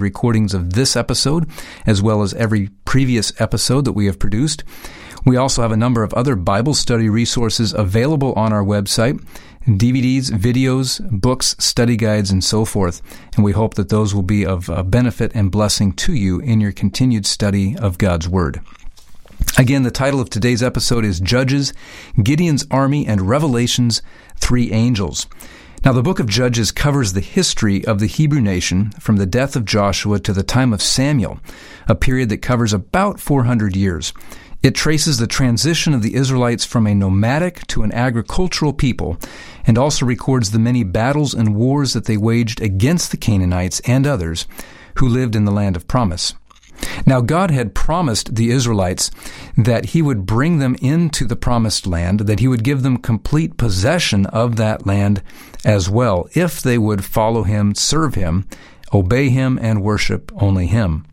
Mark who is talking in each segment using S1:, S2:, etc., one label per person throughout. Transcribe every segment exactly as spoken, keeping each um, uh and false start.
S1: recordings of this episode, as well as every previous episode that we have produced. We also have a number of other Bible study resources available on our website, D V Ds, videos, books, study guides, and so forth. And we hope that those will be of uh, benefit and blessing to you in your continued study of God's Word. Again, the title of today's episode is Judges, Gideon's Army, and Revelation's Three Angels. Now, the book of Judges covers the history of the Hebrew nation from the death of Joshua to the time of Samuel, a period that covers about four hundred years. It traces the transition of the Israelites from a nomadic to an agricultural people, and also records the many battles and wars that they waged against the Canaanites and others who lived in the land of promise. Now, God had promised the Israelites that He would bring them into the promised land, that He would give them complete possession of that land as well, if they would follow Him, serve Him, obey Him, and worship only Him.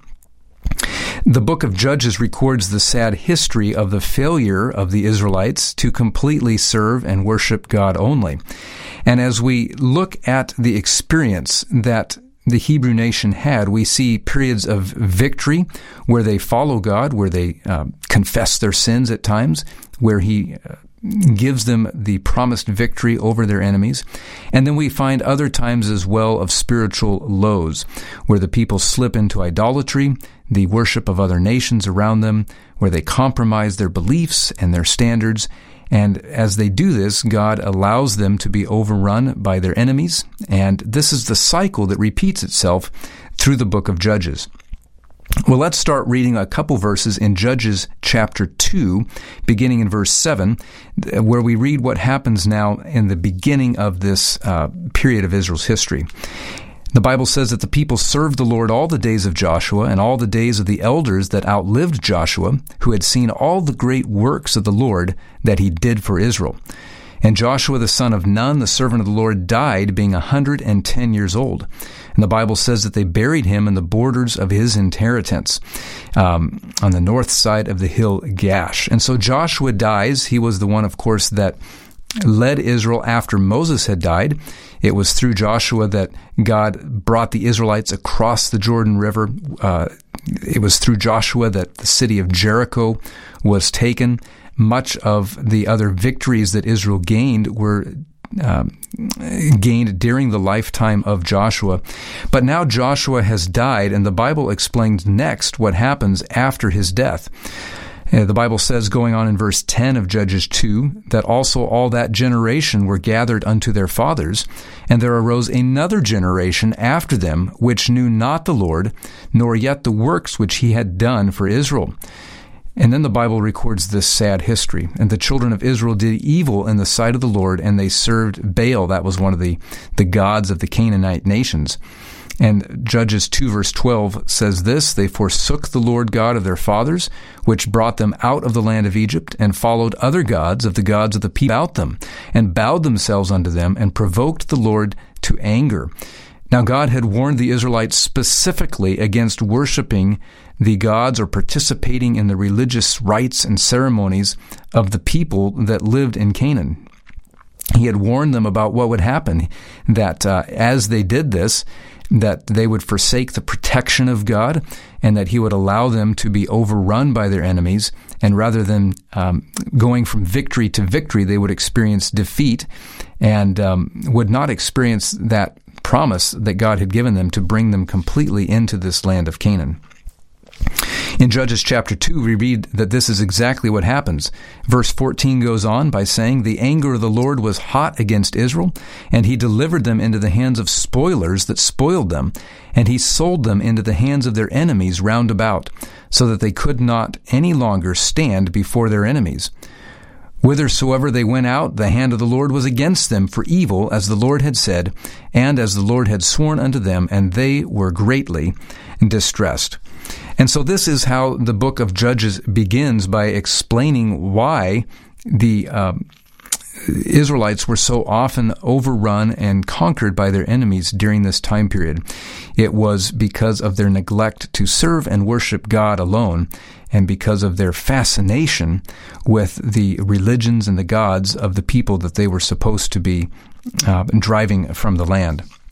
S1: The book of Judges records the sad history of the failure of the Israelites to completely serve and worship God only. And as we look at the experience that the Hebrew nation had, we see periods of victory where they follow God, where they uh, confess their sins at times, where He uh, gives them the promised victory over their enemies. And then we find other times as well of spiritual lows, where the people slip into idolatry, the worship of other nations around them, where they compromise their beliefs and their standards. And as they do this, God allows them to be overrun by their enemies. And this is the cycle that repeats itself through the book of Judges. Well, let's start reading a couple verses in Judges chapter two, beginning in verse seven, where we read what happens now in the beginning of this uh, period of Israel's history. The Bible says that the people served the Lord all the days of Joshua and all the days of the elders that outlived Joshua, who had seen all the great works of the Lord that He did for Israel. And Joshua the son of Nun, the servant of the Lord, died being a hundred and ten years old. And the Bible says that they buried him in the borders of his inheritance, um, on the north side of the hill Gash. And so Joshua dies. He was the one, of course, that led Israel after Moses had died. It was through Joshua that God brought the Israelites across the Jordan River. Uh, it was through Joshua that the city of Jericho was taken. Much of the other victories that Israel gained were um, gained during the lifetime of Joshua. But now Joshua has died, and the Bible explains next what happens after his death. Uh, the Bible says, going on in verse ten of Judges two, that also all that generation were gathered unto their fathers, and there arose another generation after them, which knew not the Lord, nor yet the works which He had done for Israel. And then the Bible records this sad history. And the children of Israel did evil in the sight of the Lord, and they served Baal. That was one of the, the gods of the Canaanite nations. And Judges two verse twelve says this, they forsook the Lord God of their fathers, which brought them out of the land of Egypt, and followed other gods of the gods of the people about them, and bowed themselves unto them, and provoked the Lord to anger. Now God had warned the Israelites specifically against worshiping the gods or participating in the religious rites and ceremonies of the people that lived in Canaan. He had warned them about what would happen, that uh, as they did this, that they would forsake the protection of God, and that He would allow them to be overrun by their enemies, and rather than um, going from victory to victory, they would experience defeat, and um, would not experience that promise that God had given them to bring them completely into this land of Canaan. In Judges chapter two, we read that this is exactly what happens. Verse fourteen goes on by saying, the anger of the Lord was hot against Israel, and He delivered them into the hands of spoilers that spoiled them, and He sold them into the hands of their enemies round about, so that they could not any longer stand before their enemies. Whithersoever they went out, the hand of the Lord was against them for evil, as the Lord had said, and as the Lord had sworn unto them, and they were greatly distressed. And so this is how the book of Judges begins, by explaining why the uh, Israelites were so often overrun and conquered by their enemies during this time period. It was because of their neglect to serve and worship God alone, and because of their fascination with the religions and the gods of the people that they were supposed to be uh, driving from the land.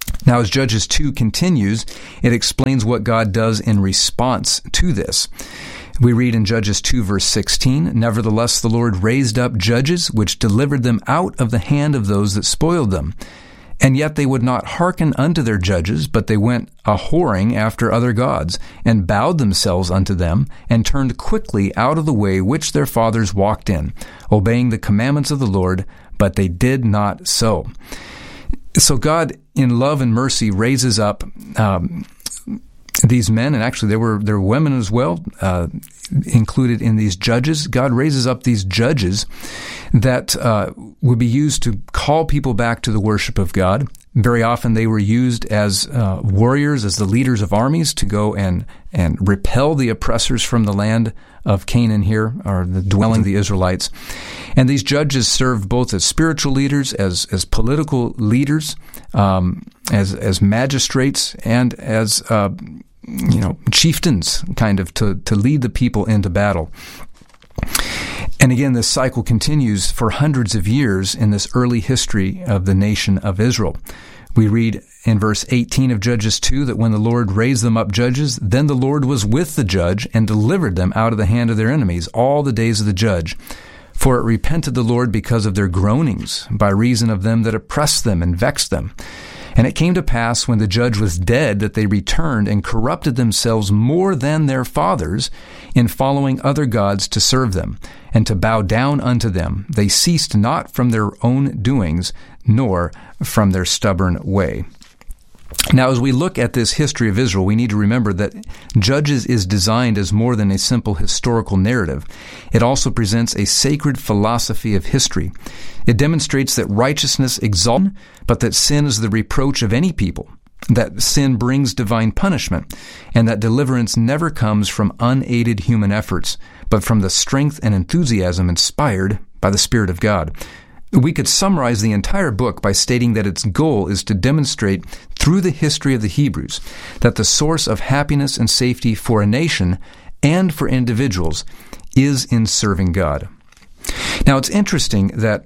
S1: Now, as Judges two continues, it explains what God does in response to this. We read in Judges two, verse sixteen, "Nevertheless, the Lord raised up judges, which delivered them out of the hand of those that spoiled them. And yet they would not hearken unto their judges, but they went a-whoring after other gods, and bowed themselves unto them, and turned quickly out of the way which their fathers walked in, obeying the commandments of the Lord, but they did not so." So God, in love and mercy, raises up um, these men, and actually there were there were women as well, uh, included in these judges. God raises up these judges that uh, would be used to call people back to the worship of God. Very often they were used as uh, warriors, as the leaders of armies, to go and, and repel the oppressors from the land of Canaan here, or the dwelling of the Israelites. And these judges served both as spiritual leaders, as as political leaders, um, as as magistrates, and as uh, you know chieftains, kind of to to lead the people into battle. And again, this cycle continues for hundreds of years in this early history of the nation of Israel. We read in verse eighteen of Judges two that when the Lord raised them up judges, then the Lord was with the judge and delivered them out of the hand of their enemies all the days of the judge. For it repented the Lord because of their groanings, by reason of them that oppressed them and vexed them. And it came to pass, when the judge was dead, that they returned and corrupted themselves more than their fathers in following other gods to serve them, and to bow down unto them. They ceased not from their own doings, nor from their stubborn way. Now, as we look at this history of Israel, we need to remember that Judges is designed as more than a simple historical narrative. It also presents a sacred philosophy of history. It demonstrates that righteousness exalts, but that sin is the reproach of any people, that sin brings divine punishment, and that deliverance never comes from unaided human efforts, but from the strength and enthusiasm inspired by the Spirit of God. We could summarize the entire book by stating that its goal is to demonstrate through the history of the Hebrews that the source of happiness and safety for a nation and for individuals is in serving God. Now, it's interesting that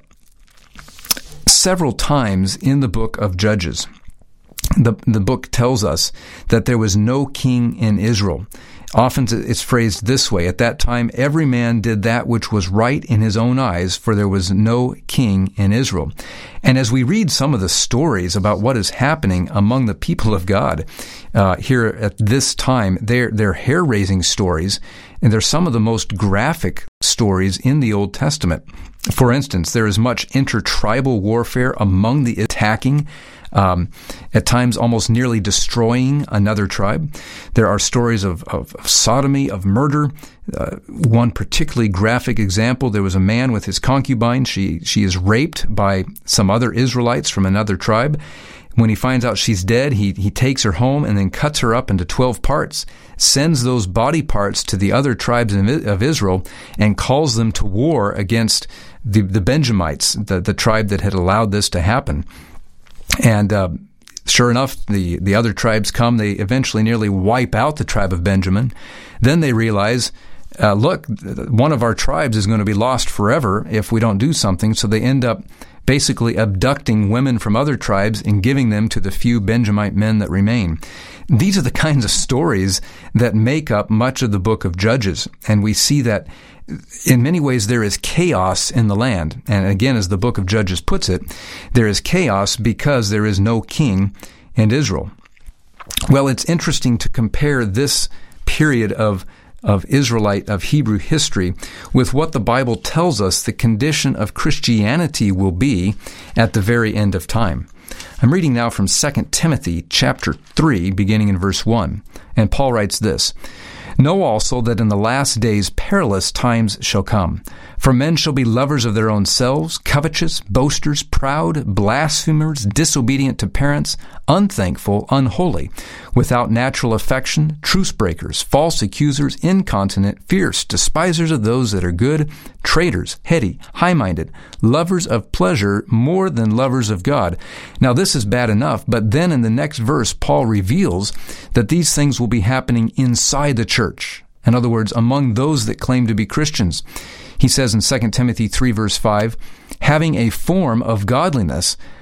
S1: several times in the book of Judges, the, the book tells us that there was no king in Israel. Often it's phrased this way: at that time every man did that which was right in his own eyes, for there was no king in Israel. And as we read some of the stories about what is happening among the people of God uh, here at this time, they're, they're hair-raising stories, and they're some of the most graphic stories in the Old Testament. For instance, there is much intertribal warfare among the attacking, Um, at times almost nearly destroying another tribe. There are stories of, of, of sodomy, of murder. Uh, one particularly graphic example, there was a man with his concubine. She, she is raped by some other Israelites from another tribe. When he finds out she's dead, he, he takes her home and then cuts her up into twelve parts, sends those body parts to the other tribes of Israel, and calls them to war against the, the Benjamites, the, the tribe that had allowed this to happen. And uh, sure enough, the, the other tribes come. They eventually nearly wipe out the tribe of Benjamin. Then they realize, uh, look, one of our tribes is going to be lost forever if we don't do something. So they end up basically abducting women from other tribes and giving them to the few Benjamite men that remain. These are the kinds of stories that make up much of the book of Judges. And we see that in many ways there is chaos in the land. And again, as the book of Judges puts it, there is chaos because there is no king in Israel. Well, it's interesting to compare this period of of Israelite, of Hebrew history, with what the Bible tells us the condition of Christianity will be at the very end of time. I'm reading now from Second Timothy chapter three, beginning in verse one. And Paul writes this: "Know also that in the last days perilous times shall come. For men shall be lovers of their own selves, covetous, boasters, proud, blasphemers, disobedient to parents, unthankful, unholy, without natural affection, truce breakers, false accusers, incontinent, fierce, despisers of those that are good, traitors, heady, high-minded, lovers of pleasure more than lovers of God." Now this is bad enough, but then in the next verse, Paul reveals that these things will be happening inside the church. In other words, among those that claim to be Christians. He says in Second Timothy three, verse five, "Having a form of godliness,